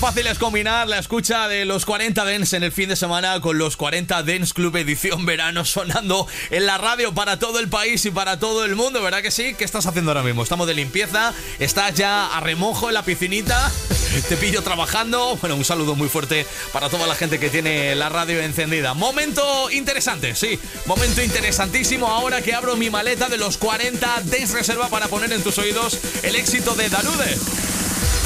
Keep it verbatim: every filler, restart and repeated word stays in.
Fácil es combinar la escucha de los cuarenta Dance en el fin de semana con los cuarenta Dance Club edición verano sonando en la radio para todo el país y para todo el mundo, ¿verdad que sí? ¿Qué estás haciendo ahora mismo? Estamos de limpieza, estás ya a remojo en la piscinita, te pillo trabajando. Bueno, un saludo muy fuerte para toda la gente que tiene la radio encendida. Momento interesante, sí, momento interesantísimo ahora que abro mi maleta de los cuarenta Dance Reserva para poner en tus oídos el éxito de Darude.